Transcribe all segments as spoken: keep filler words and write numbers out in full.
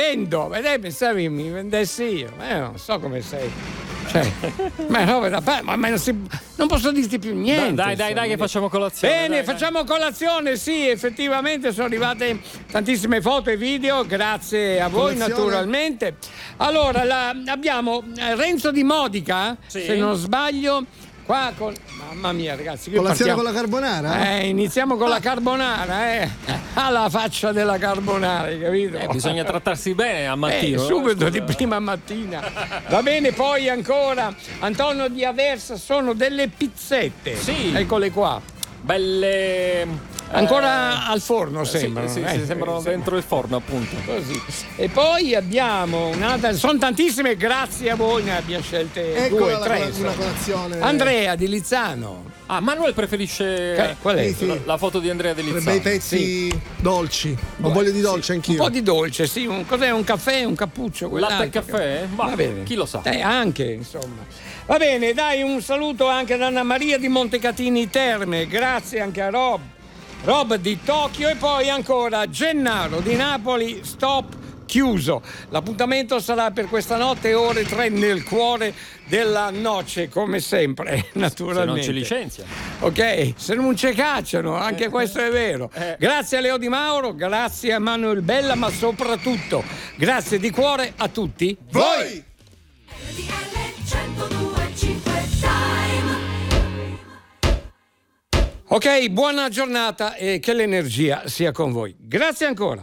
vendo, vedete, pensavi mi vendessi io, ma io non so come sei. Cioè, ma no, ma, ma non, si, non posso dirti più niente. Dai, dai, dai, che facciamo colazione. Bene, dai, facciamo dai. colazione, sì, effettivamente sono arrivate tantissime foto e video, grazie a voi Colazione. naturalmente. Allora, la, abbiamo Renzo Di Modica, Sì. se non sbaglio, qua con... Mamma mia, ragazzi, qui Colazione partiamo- con la carbonara? Eh, iniziamo con la carbonara, eh. Alla faccia della carbonara, hai capito? Eh, bisogna trattarsi bene a mattino. Eh, no? subito Scusa. di prima mattina. Va bene, poi ancora Antonio di Aversa, sono delle pizzette. Sì. Eccole qua. Belle. Ancora eh, al forno sì, sembrano. Sì, eh. sì, sembrano dentro il forno, appunto. Così. E poi abbiamo un'altra, sono tantissime, grazie a voi, ne abbiamo scelte Eccola due, la tre. cola- insomma. una colazione. Andrea di Lizzano. Ah, Manuel preferisce Che- qual è? Sì, sì. la, la foto di Andrea Tre Delizzano. bei pezzi dolci. Ho voglia di dolce Un anch'io. po' di dolce, sì. Un, cos'è? Un caffè, un cappuccio? Latte e quell'altro? caffè? Va Ma bene. chi lo sa? Eh, anche, insomma. Va bene, dai, un saluto anche ad Anna Maria di Montecatini Terme. Grazie anche a Rob. Rob di Tokyo e poi ancora Gennaro di Napoli, stop chiuso. L'appuntamento sarà per questa notte ore tre nel cuore della noce, come sempre, naturalmente. Se non ci licenzia. Ok, se non ci cacciano, anche questo è vero. Grazie a Leo Di Mauro, grazie a Manuel Bella, ma soprattutto grazie di cuore a tutti voi. Ok, buona giornata e che l'energia sia con voi. Grazie ancora.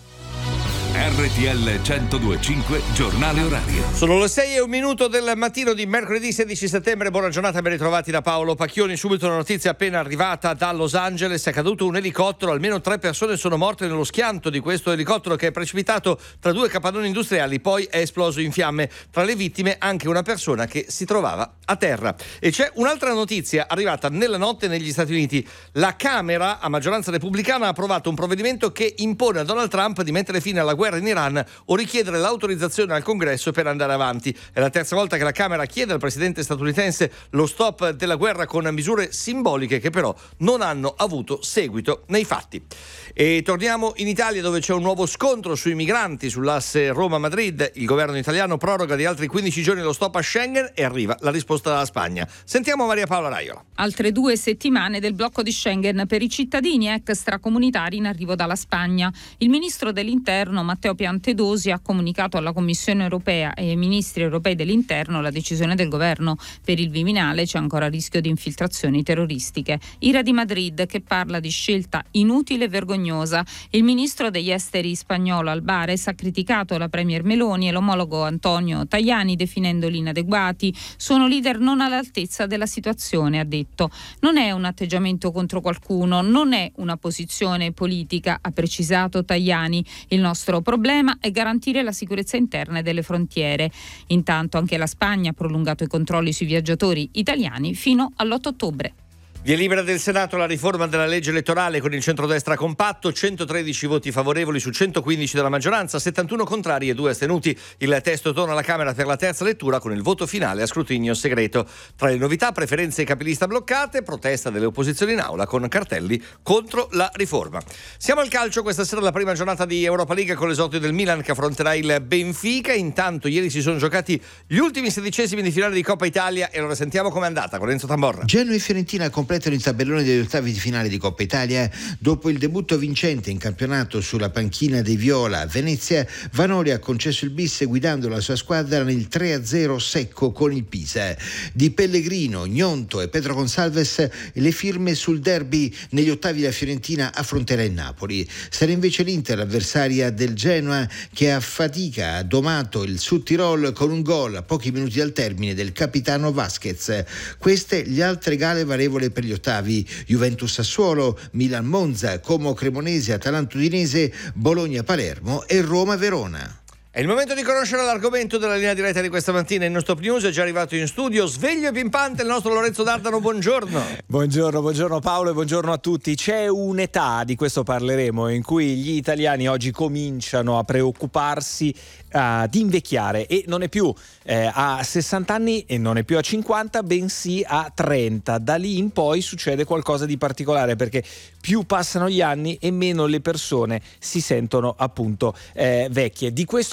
R T L centodue e cinque Giornale Orario. Sono le sei e un minuto del mattino di mercoledì sedici settembre. Buona giornata, ben ritrovati da Paolo Pacchioni. Subito una notizia appena arrivata da Los Angeles: è caduto un elicottero, almeno tre persone sono morte nello schianto di questo elicottero che è precipitato tra due capannoni industriali, poi è esploso in fiamme. Tra le vittime anche una persona che si trovava a terra. E c'è un'altra notizia arrivata nella notte negli Stati Uniti. La Camera, a maggioranza repubblicana, ha approvato un provvedimento che impone a Donald Trump di mettere fine alla guerra in Iran o richiedere l'autorizzazione al Congresso per andare avanti. È la terza volta che la Camera chiede al presidente statunitense lo stop della guerra con misure simboliche che però non hanno avuto seguito nei fatti. E torniamo in Italia, dove c'è un nuovo scontro sui migranti sull'asse Roma-Madrid. Il governo italiano proroga di altri quindici giorni lo stop a Schengen e arriva la risposta dalla Spagna. Sentiamo Maria Paola Raiola. Altre due settimane del blocco di Schengen per i cittadini extracomunitari in arrivo dalla Spagna. Il ministro dell'Interno Matteo Piantedosi ha comunicato alla Commissione europea e ai ministri europei dell'Interno la decisione del governo. Per il Viminale c'è ancora rischio di infiltrazioni terroristiche. Ira di Madrid, che parla di scelta inutile e vergognosa. Il ministro degli esteri spagnolo Albares ha criticato la premier Meloni e l'omologo Antonio Tajani definendoli inadeguati. Sono leader non all'altezza della situazione, ha detto. Non è un atteggiamento contro qualcuno, non è una posizione politica, ha precisato Tajani. Il nostro problema è garantire la sicurezza interna e delle frontiere. Intanto anche la Spagna ha prolungato i controlli sui viaggiatori italiani fino all'otto ottobre. Via libera del Senato la riforma della legge elettorale con il centrodestra compatto, centotredici voti favorevoli su centoquindici della maggioranza, settantuno contrari e due astenuti. Il testo torna alla Camera per la terza lettura con il voto finale a scrutinio segreto. Tra le novità, preferenze capilista bloccate, protesta delle opposizioni in aula con cartelli contro la riforma. Siamo al calcio, questa sera la prima giornata di Europa League con l'esordio del Milan che affronterà il Benfica. Intanto ieri si sono giocati gli ultimi sedicesimi di finale di Coppa Italia e allora sentiamo com'è andata con Enzo Tamborra. Genoa e Fiorentina completano il tabellone degli ottavi di finale di Coppa Italia dopo il debutto vincente in campionato sulla panchina dei Viola a Venezia. Vanoli ha concesso il bis guidando la sua squadra nel tre a zero secco con il Pisa. Di Pellegrino, Gnonto e Pedro Gonçalves le firme sul derby. Negli ottavi la Fiorentina affronterà il Napoli. Sarà invece l'Inter l'avversaria del Genoa, che a fatica ha domato il Sud Tirol con un gol a pochi minuti dal termine del capitano Vasquez. Queste le altre gare valevoli per gli ottavi: Juventus Sassuolo, Milan Monza, Como Cremonese, Atalanta Udinese, Bologna Palermo e Roma Verona. È il momento di conoscere l'argomento della linea diretta di questa mattina. Il nostro Top News è già arrivato in studio. Sveglio e pimpante il nostro Lorenzo D'Ardano, buongiorno. Buongiorno, buongiorno Paolo e buongiorno a tutti. C'è un'età, di questo parleremo, in cui gli italiani oggi cominciano a preoccuparsi uh, di invecchiare, e non è più eh, a sessanta anni e non è più a cinquanta, bensì a trenta. Da lì in poi succede qualcosa di particolare, perché più passano gli anni e meno le persone si sentono appunto eh, vecchie. Di questo